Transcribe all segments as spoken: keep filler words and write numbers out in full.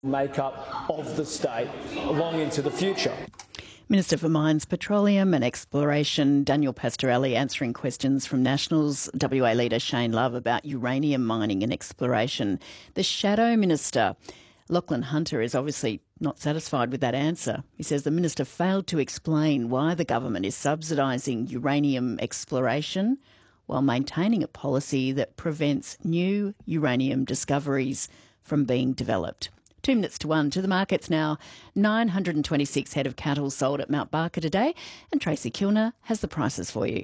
makeup of the state long into the future. Minister for Mines, Petroleum and Exploration Daniel Pastorelli answering questions from Nationals W A leader Shane Love about uranium mining and exploration. The Shadow Minister, Lachlan Hunter, is obviously not satisfied with that answer. He says the minister failed to explain why the government is subsidising uranium exploration while maintaining a policy that prevents new uranium discoveries from being developed. Two minutes to one to the markets now. nine hundred twenty-six head of cattle sold at Mount Barker today, and Tracy Kilner has the prices for you.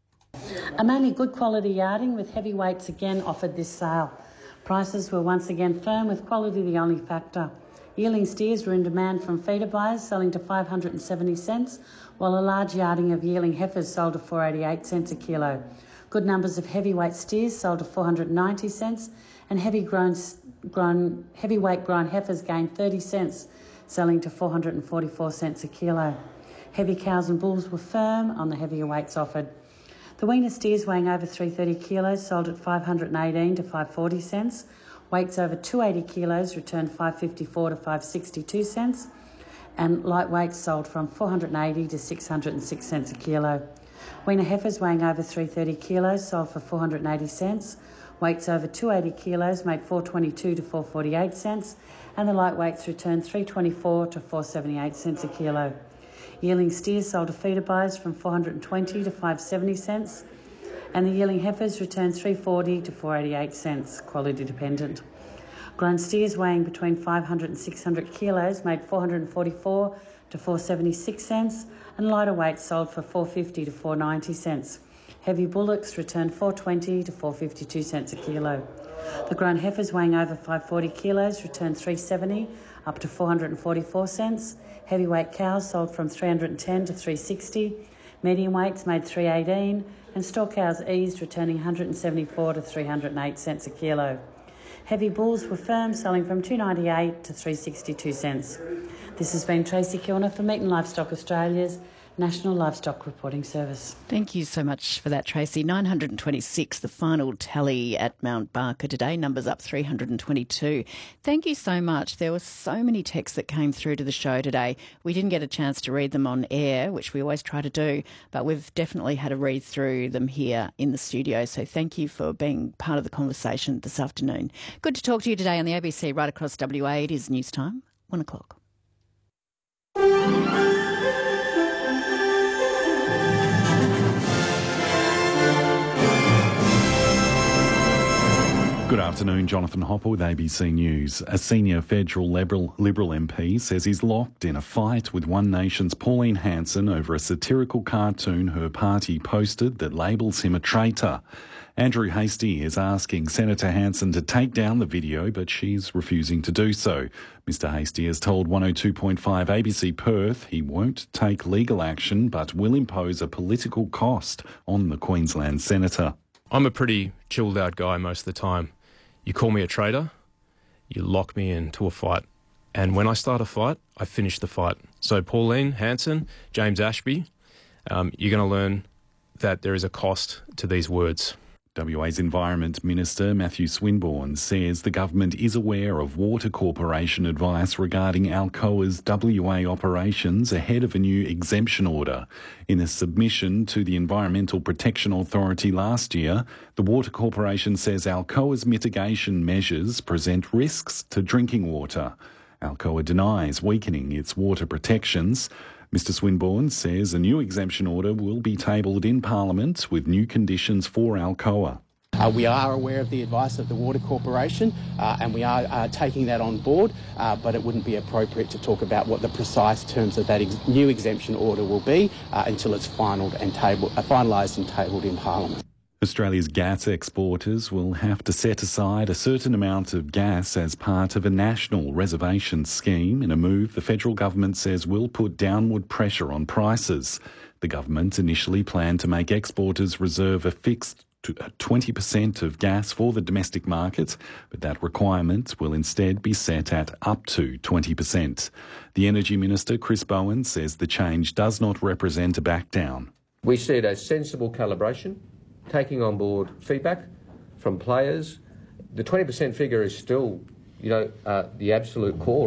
A mainly good quality yarding with heavy weights again offered this sale. Prices were once again firm with quality the only factor. Yearling steers were in demand from feeder buyers, selling to five hundred seventy cents, while a large yarding of yearling heifers sold to four dollars eighty-eight cents a kilo. Good numbers of heavyweight steers sold to four hundred ninety cents, and heavy grown, grown, heavyweight grown heifers gained thirty cents, selling to four hundred forty-four cents a kilo. Heavy cows and bulls were firm on the heavier weights offered. The weaner steers weighing over three hundred thirty kilos sold at five hundred eighteen to five hundred forty cents. Weights over two hundred eighty kilos returned five hundred fifty-four to five hundred sixty-two cents, and lightweights sold from four hundred eighty to six hundred six cents a kilo. Weaner heifers weighing over three hundred thirty kilos sold for four hundred eighty cents. Weights over two hundred eighty kilos made four hundred twenty-two to four hundred forty-eight cents, and the lightweights returned three hundred twenty-four to four hundred seventy-eight cents a kilo. Yearling steers sold to feeder buyers from four hundred twenty to five hundred seventy cents, and the yearling heifers returned three hundred forty to four hundred eighty-eight cents, quality dependent. Grown steers weighing between five hundred and six hundred kilos made four hundred forty-four to four hundred seventy-six cents, and lighter weights sold for four hundred fifty to four hundred ninety cents. Heavy bullocks returned four hundred twenty to four hundred fifty-two cents a kilo. The grown heifers weighing over five hundred forty kilos returned three hundred seventy up to four hundred forty-four cents. Heavyweight cows sold from three hundred ten to three hundred sixty. Medium weights made three hundred eighteen, and store cows eased, returning one hundred seventy-four to three hundred eight cents a kilo. Heavy bulls were firm, selling from two hundred ninety-eight to three hundred sixty-two cents. This has been Tracy Kilner for Meat and Livestock Australia's National Livestock Reporting Service. Thank you so much for that, Tracy. nine hundred twenty-six, the final tally at Mount Barker today. Numbers up three hundred twenty-two. Thank you so much. There were so many texts that came through to the show today. We didn't get a chance to read them on air, which we always try to do, but we've definitely had a read through them here in the studio. So thank you for being part of the conversation this afternoon. Good to talk to you today on the A B C right across W A. It is news time, one o'clock. Good afternoon, Jonathan Hopper with A B C News. A senior federal Liberal, Liberal M P says he's locked in a fight with One Nation's Pauline Hanson over a satirical cartoon her party posted that labels him a traitor. Andrew Hastie is asking Senator Hanson to take down the video, but she's refusing to do so. Mister Hastie has told one oh two point five A B C Perth he won't take legal action but will impose a political cost on the Queensland Senator. I'm a pretty chilled out guy most of the time. You call me a traitor, you lock me into a fight. And when I start a fight, I finish the fight. So Pauline Hanson, James Ashby, um, you're going to learn that there is a cost to these words. W A's Environment Minister Matthew Swinburne says the government is aware of Water Corporation advice regarding Alcoa's W A operations ahead of a new exemption order. In a submission to the Environmental Protection Authority last year, the Water Corporation says Alcoa's mitigation measures present risks to drinking water. Alcoa denies weakening its water protections. Mister Swinburne says a new exemption order will be tabled in Parliament with new conditions for Alcoa. Uh, we are aware of the advice of the Water Corporation uh, and we are uh, taking that on board, uh, but it wouldn't be appropriate to talk about what the precise terms of that ex- new exemption order will be uh, until it's finalled and table- uh, finalised and tabled in Parliament. Australia's gas exporters will have to set aside a certain amount of gas as part of a national reservation scheme in a move the federal government says will put downward pressure on prices. The government initially planned to make exporters reserve a fixed twenty percent of gas for the domestic market, but that requirement will instead be set at up to twenty percent. The Energy Minister, Chris Bowen, says the change does not represent a back down. We see it as sensible calibration, taking on board feedback from players. The twenty percent figure is still, you know, uh, the absolute core